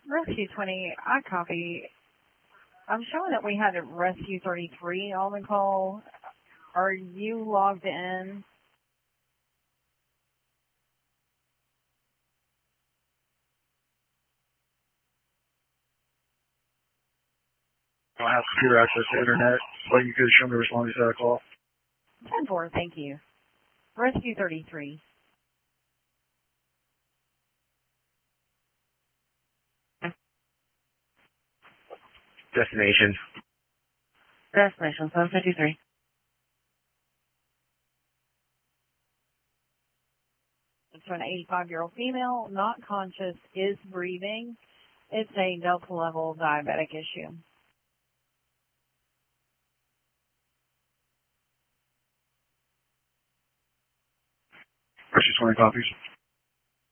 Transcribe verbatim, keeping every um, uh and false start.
Rescue twenty, I copy. I'm showing that we had a Rescue thirty-three on the call. Are you logged in? I don't have computer access to internet, but you could show me responding to that call. ten four, thank you. Rescue thirty-three. Destination. Destination seven fifty-three. It's an eighty-five-year-old female, not conscious, is breathing. It's a Delta level diabetic issue. Rescue twenty copies.